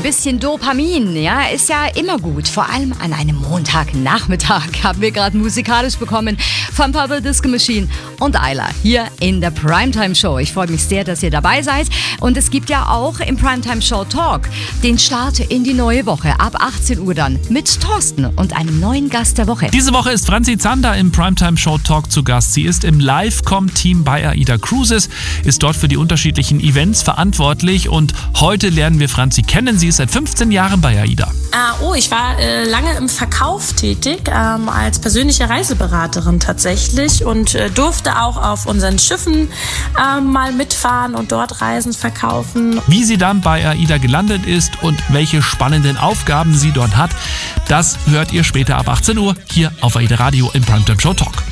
Ein bisschen Dopamin, ja, ist ja immer gut. Vor allem an einem Montagnachmittag haben wir gerade musikalisch bekommen von Purple Disco Machine und Ayla hier in der Primetime Show. Ich freue mich sehr, dass ihr dabei seid. Und es gibt ja auch im Primetime Show Talk den Start in die neue Woche. Ab 18 Uhr dann mit Thorsten und einem neuen Gast der Woche. Diese Woche ist Franzi Zander im Primetime Show Talk zu Gast. Sie ist im Live-Com-Team bei AIDA Cruises, ist dort für die unterschiedlichen Events verantwortlich und heute lernen wir Franzi kennen. Sie ist seit 15 Jahren bei AIDA. Ich war lange im Verkauf tätig, als persönliche Reiseberaterin tatsächlich und durfte auch auf unseren Schiffen mal mitfahren und dort Reisen verkaufen. Wie sie dann bei AIDA gelandet ist und welche spannenden Aufgaben sie dort hat, das hört ihr später ab 18 Uhr hier auf AIDA Radio im Primetime Show Talk.